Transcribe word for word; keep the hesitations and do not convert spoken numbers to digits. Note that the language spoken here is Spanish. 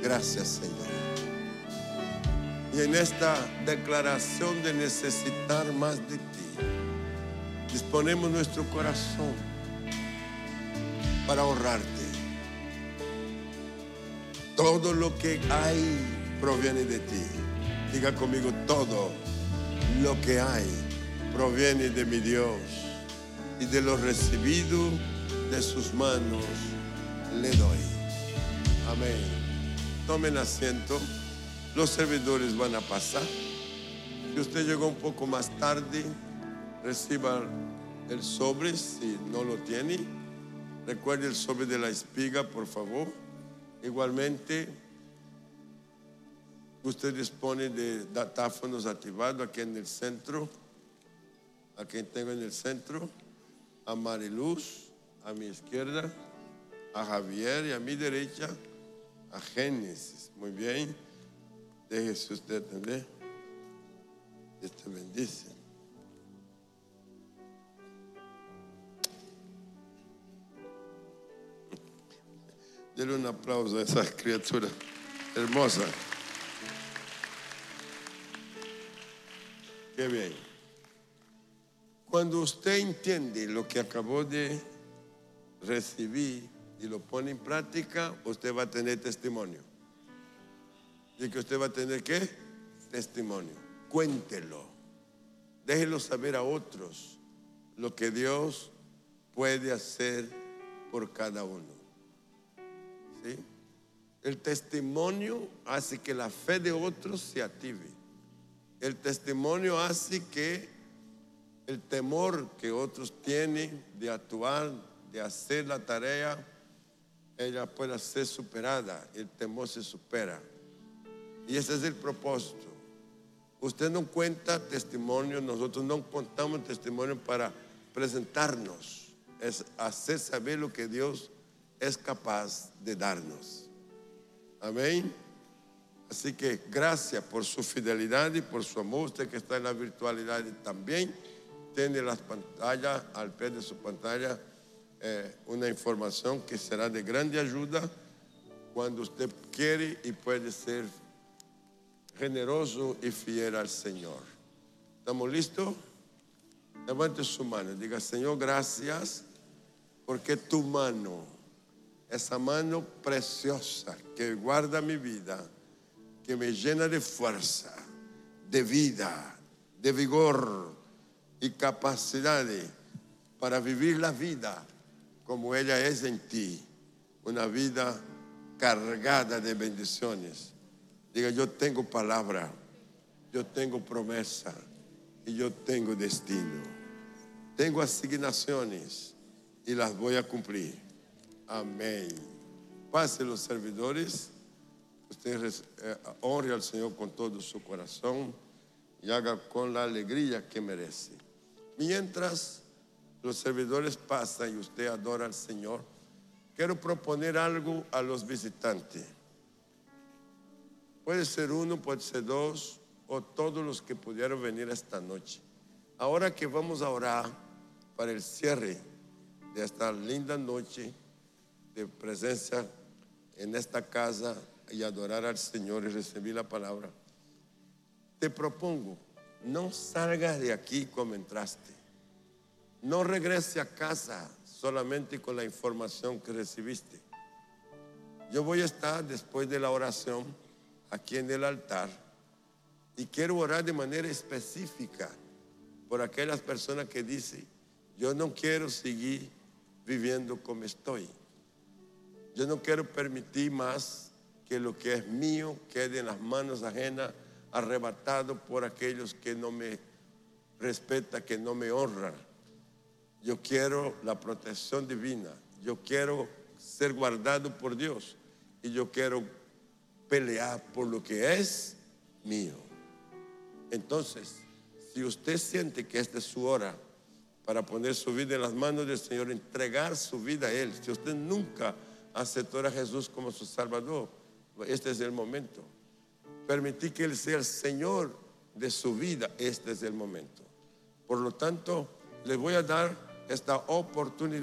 Gracias, Señor. Y en esta declaración de necesitar más de ti, disponemos nuestro corazón para honrarte. Todo lo que hay proviene de ti. Diga conmigo, todo lo que hay proviene de mi Dios, y de lo recibido de sus manos le doy. Amén. Tomen asiento. Los servidores van a pasar. Si usted llegó un poco más tarde, reciba el sobre si no lo tiene. Recuerde el sobre de la espiga, por favor. Igualmente, usted dispone de datáfonos activados aquí en el centro. A quien tengo en el centro, a Mariluz, a mi izquierda, a Javier, y a mi derecha, a Génesis. Muy bien. Déjese usted atender. Dios te bendice. Dele un aplauso a esa criatura hermosa. Qué bien. Cuando usted entiende lo que acabó de recibir y lo pone en práctica, usted va a tener testimonio. ¿Y que usted va a tener qué? Testimonio. Cuéntelo. Déjelo saber a otros lo que Dios puede hacer por cada uno. ¿Sí? El testimonio hace que la fe de otros se active. El testimonio hace que el temor que otros tienen de actuar, de hacer la tarea, ella pueda ser superada. El temor se supera. Y ese es el propósito. Usted no cuenta testimonio, nosotros no contamos testimonio para presentarnos. Es hacer saber lo que Dios es capaz de darnos. Amén. Así que gracias por su fidelidad y por su amor. Usted que está en la virtualidad también tiene las pantallas, al pie de su pantalla, eh, una información que será de grande ayuda cuando usted quiere y puede ser generoso y fiel al Señor. ¿Estamos listos? Levante su mano, diga: Señor, gracias porque tu mano, esa mano preciosa que guarda mi vida, que me llena de fuerza, de vida, de vigor y capacidades para vivir la vida como ella es en ti, una vida cargada de bendiciones. Diga: yo tengo palabra, yo tengo promesa y yo tengo destino. Tengo asignaciones y las voy a cumplir. Amén. Pase los servidores. Usted eh, honre al Señor con todo su corazón y haga con la alegría que merece. Mientras los servidores pasan y usted adora al Señor, quiero proponer algo a los visitantes. Puede ser uno, puede ser dos, o todos los que pudieron venir esta noche. Ahora que vamos a orar para el cierre de esta linda noche de presencia en esta casa y adorar al Señor y recibir la palabra, te propongo, no salgas de aquí como entraste. No regrese a casa solamente con la información que recibiste. Yo voy a estar después de la oración aquí en el altar y quiero orar de manera específica por aquellas personas que dicen: yo no quiero seguir viviendo como estoy. Yo no quiero permitir más que lo que es mío quede en las manos ajenas, arrebatado por aquellos que no me respetan, que no me honran. Yo quiero la protección divina. Yo quiero ser guardado por Dios. Y yo quiero pelear por lo que es mío. Entonces, si usted siente que esta es su hora para poner su vida en las manos del Señor, entregar su vida a Él. Si usted nunca aceptó a Jesús como su Salvador, este es el momento. Permitir que Él sea el Señor de su vida, este es el momento. Por lo tanto, les voy a dar esta oportunidad